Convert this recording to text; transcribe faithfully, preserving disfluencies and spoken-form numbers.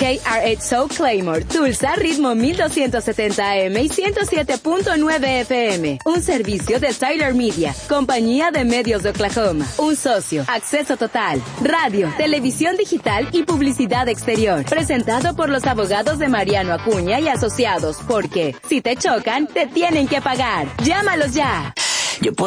K R ocho Soul Claymore, Tulsa, ritmo mil doscientos setenta A M y ciento siete punto nueve F M. Un servicio de Tyler Media, compañía de medios de Oklahoma. Un socio, acceso total, radio, televisión digital y publicidad exterior. Presentado por los abogados de Mariano Acuña y Asociados, porque si te chocan, te tienen que pagar. Llámalos ya. Yo puedo